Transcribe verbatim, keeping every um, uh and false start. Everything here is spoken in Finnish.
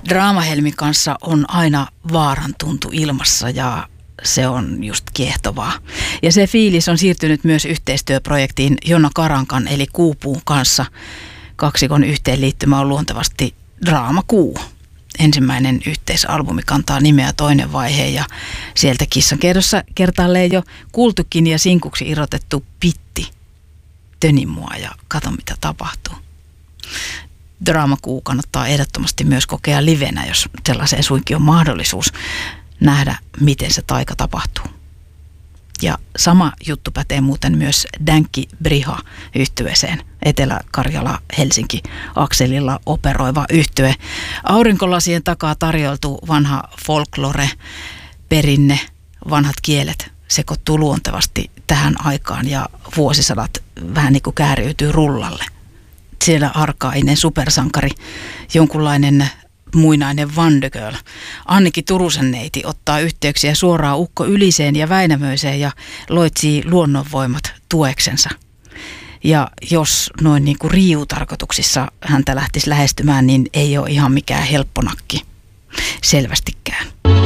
Draamahelmin kanssa on aina vaaran tuntu ilmassa ja se on just kiehtovaa. Ja se fiilis on siirtynyt myös yhteistyöprojektiin Jonna Karankan eli Kuupuun kanssa. Kaksikon yhteenliittymä on luontevasti Draama Kuu. Ensimmäinen yhteisalbumi kantaa nimeä Toinen vaihe ja sieltä kissan kerrossa kertaalleen jo kuultukin ja sinkuksi irrotettu Pitti. Töni mua ja kato mitä tapahtuu. Draama Kuu kannattaa ehdottomasti myös kokea livenä, jos sellaiseen suinkin on mahdollisuus nähdä, miten se taika tapahtuu. Ja sama juttu pätee muuten myös Dänkki Briha -yhtyeeseen. Etelä-Karjala-Helsinki-akselilla operoiva yhtye. Aurinkolasien takaa tarjoltu vanha folklore-perinne, vanhat kielet sekoittuu luontevasti tähän aikaan ja vuosisadat vähän niin kuin kääriytyy rullalle. Siellä arkainen supersankari, jonkunlainen muinainen Vandegirl. Anniki Turusen neiti ottaa yhteyksiä suoraan Ukko Yliseen ja Väinämöiseen ja loitsii luonnonvoimat tueksensa. Ja jos noin niin kuin riiutarkoituksissa häntä lähtisi lähestymään, niin ei ole ihan mikään helpponakki selvästikään.